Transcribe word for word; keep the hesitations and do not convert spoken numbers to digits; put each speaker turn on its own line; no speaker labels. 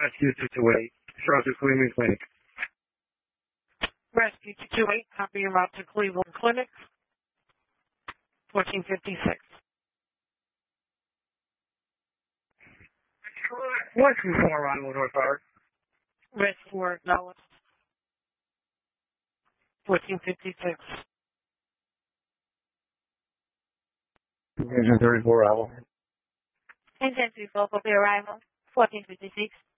Rescue two two eight, Charlotte Cleveland Clinic.
Rescue two two eight, copy your route to Cleveland Clinic, fourteen fifty-six.
Rescue four arrival North Howard.
Rescue four acknowledged, fourteen fifty-six.
Engine thirty-four arrival.
Engine three four, copy arrival, fourteen fifty-six.